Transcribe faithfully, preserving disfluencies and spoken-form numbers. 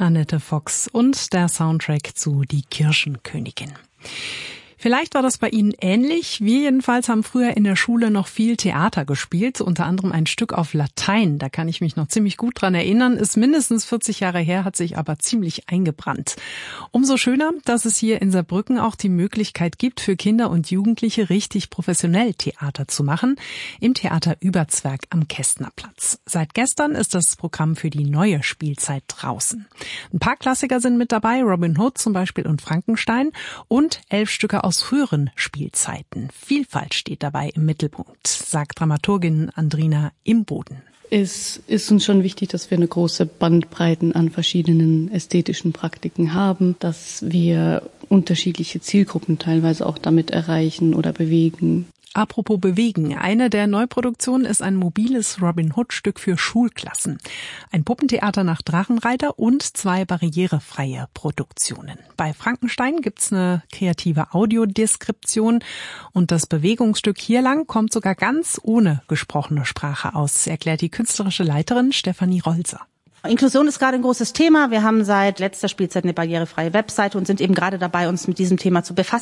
Annette Fox und der Soundtrack zu Die Kirschenkönigin. Vielleicht war das bei Ihnen ähnlich. Wir jedenfalls haben früher in der Schule noch viel Theater gespielt, unter anderem ein Stück auf Latein. Da kann ich mich noch ziemlich gut dran erinnern. Ist mindestens vierzig Jahre her, hat sich aber ziemlich eingebrannt. Umso schöner, dass es hier in Saarbrücken auch die Möglichkeit gibt, für Kinder und Jugendliche richtig professionell Theater zu machen, im Theater Überzwerg am Kästnerplatz. Seit gestern ist das Programm für die neue Spielzeit draußen. Ein paar Klassiker sind mit dabei, Robin Hood zum Beispiel und Frankenstein und elf Stücke aus aus früheren Spielzeiten. Vielfalt steht dabei im Mittelpunkt, sagt Dramaturgin Andrina Imboden. Es ist uns schon wichtig, dass wir eine große Bandbreite an verschiedenen ästhetischen Praktiken haben, dass wir unterschiedliche Zielgruppen teilweise auch damit erreichen oder bewegen. Apropos bewegen. Eine der Neuproduktionen ist ein mobiles Robin Hood-Stück für Schulklassen. Ein Puppentheater nach Drachenreiter und zwei barrierefreie Produktionen. Bei Frankenstein gibt's eine kreative Audiodeskription und das Bewegungsstück hier lang kommt sogar ganz ohne gesprochene Sprache aus, erklärt die künstlerische Leiterin Stefanie Rolser. Inklusion ist gerade ein großes Thema. Wir haben seit letzter Spielzeit eine barrierefreie Webseite und sind eben gerade dabei, uns mit diesem Thema zu befassen.